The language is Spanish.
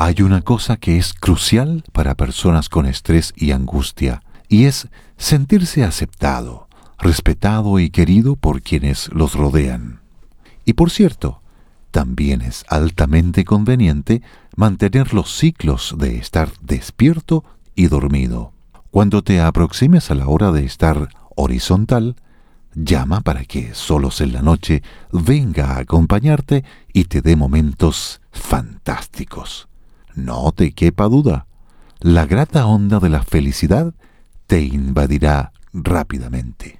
Hay una cosa que es crucial para personas con estrés y angustia, y es sentirse aceptado, respetado y querido por quienes los rodean. Y por cierto, también es altamente conveniente mantener los ciclos de estar despierto y dormido. Cuando te aproximes a la hora de estar horizontal, llama para que solos en la noche venga a acompañarte y te dé momentos fantásticos. No te quepa duda, la grata onda de la felicidad te invadirá rápidamente.